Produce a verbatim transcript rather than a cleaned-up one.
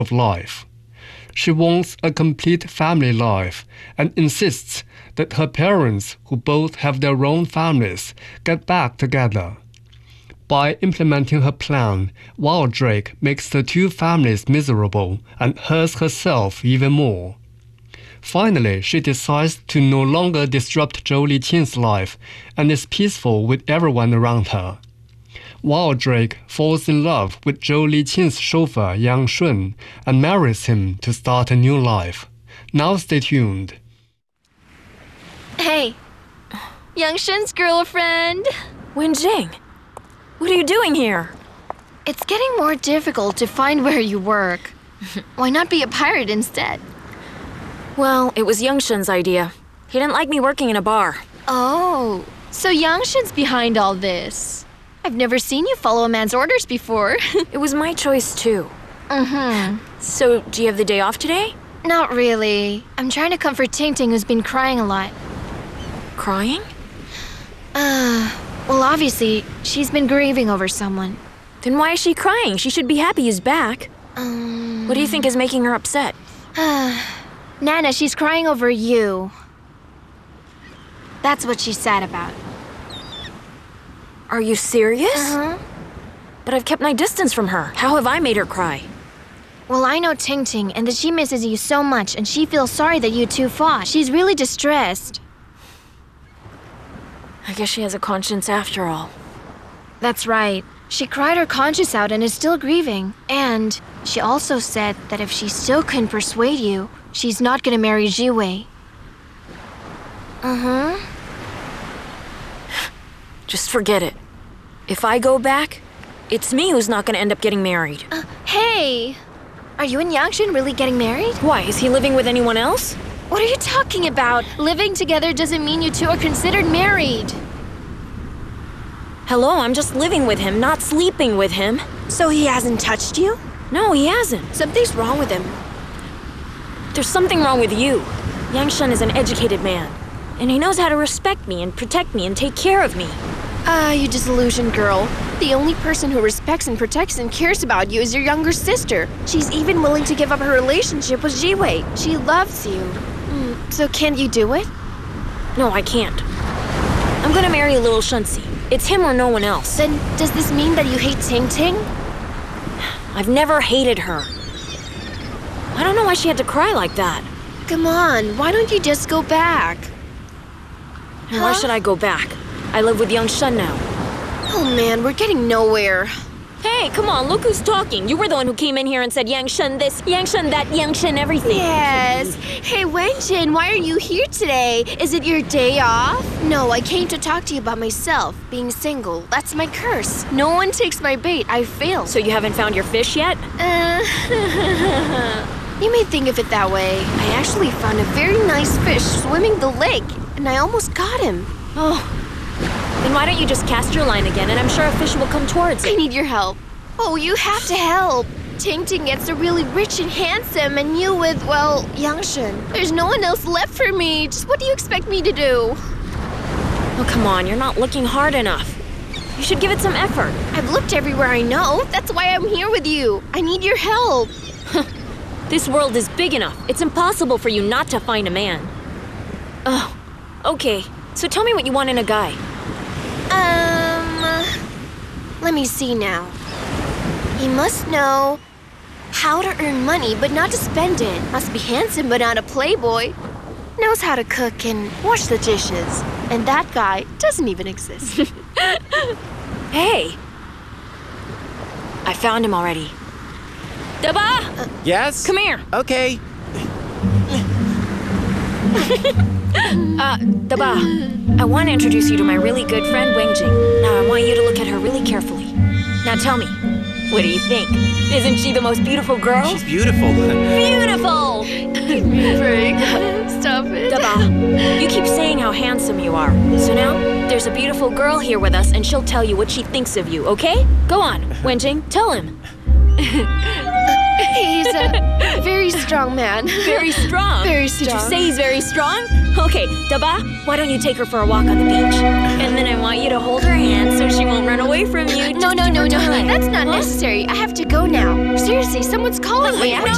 of life. She wants a complete family life and insists that her parents, who both have their own families, get back together. By implementing her plan, Wildrake makes the two families miserable and hurts herself even more. Finally, she decides to no longer disrupt Zhou Liqin's life and is peaceful with everyone around her. Wildrake falls in love with Zhou Liqin's chauffeur Yang Shun and marries him to start a new life. Now stay tuned. Hey, Yang Shun's girlfriend. Wenjing, what are you doing here? It's getting more difficult to find where you work. Why not be a pirate instead? Well, it was Yangshun's idea. He didn't like me working in a bar. Oh, so Yang Shun's behind all this. I've never seen you follow a man's orders before. It was my choice, too. Mm-hmm. So, do you have the day off today? Not really. I'm trying to comfort Ting Ting, who's been crying a lot. Crying? Uh, well, obviously, she's been grieving over someone. Then why is she crying? She should be happy he's back. Um... What do you think is making her upset? Nana, she's crying over you. That's what she's sad about. Are you serious? Uh-huh. But I've kept my distance from her. How have I made her cry? Well, I know Ting Ting, and that she misses you so much, and she feels sorry that you two fought. She's really distressed. I guess she has a conscience after all. That's right. She cried her conscience out and is still grieving. And she also said that if she still couldn't persuade you, she's not gonna marry Jiwei. Uh-huh. Just forget it. If I go back, it's me who's not gonna end up getting married. Uh, hey! Are you and Yangshun really getting married? Why, is he living with anyone else? What are you talking about? Living together doesn't mean you two are considered married. Hello, I'm just living with him, not sleeping with him. So he hasn't touched you? No, he hasn't. Something's wrong with him. There's something wrong with you. Yangshun is an educated man, and he knows how to respect me and protect me and take care of me. Ah, you disillusioned girl. The only person who respects and protects and cares about you is your younger sister. She's even willing to give up her relationship with Jiwei. She loves you. Mm, so can't you do it? No, I can't. I'm gonna marry little Shunsi. It's him or no one else. Then does this mean that you hate Ting Ting? I've never hated her. I don't know why she had to cry like that. Come on, why don't you just go back? And huh? Why should I go back? I live with Yangshun now. Oh man, we're getting nowhere. Hey, come on, look who's talking. You were the one who came in here and said Yangshun this, Yangshun that, Yangshun everything. Yes. Hey, Wenjin, why are you here today? Is it your day off? No, I came to talk to you about myself. Being single, that's my curse. No one takes my bait. I failed. So you haven't found your fish yet? Uh, you may think of it that way. I actually found a very nice fish swimming the lake, and I almost got him. Oh. Then why don't you just cast your line again, and I'm sure a fish will come towards it. I need your help. Oh, you have to help. Ting Ting gets so really rich and handsome, and you with, well, Yangshun. There's no one else left for me. Just what do you expect me to do? Oh, come on, you're not looking hard enough. You should give it some effort. I've looked everywhere I know. That's why I'm here with you. I need your help. This world is big enough. It's impossible for you not to find a man. Oh, okay. So tell me what you want in a guy. Um, let me see now. He must know how to earn money, but not to spend it. Must be handsome, but not a playboy. Knows how to cook and wash the dishes. And that guy doesn't even exist. Hey! I found him already. Daba! Uh, yes? Come here. Okay. uh, Daba. I want to introduce you to my really good friend, Wenjing. Now I want you to look at her really carefully. Now tell me, what do you think? Isn't she the most beautiful girl? She's beautiful. Beautiful! Break. Stop it. Daba, you keep saying how handsome you are. So now, there's a beautiful girl here with us, and she'll tell you what she thinks of you, okay? Go on, Wenjing, tell him. He's a very strong man. Very strong? Very strong. Did you say he's very strong? Okay, Daba, why don't you take her for a walk on the beach? And then I want you to hold her hand so she won't run away from you. No, no, no, no. Time. That's not huh? necessary. I have to go now. Seriously, someone's calling me. I have no,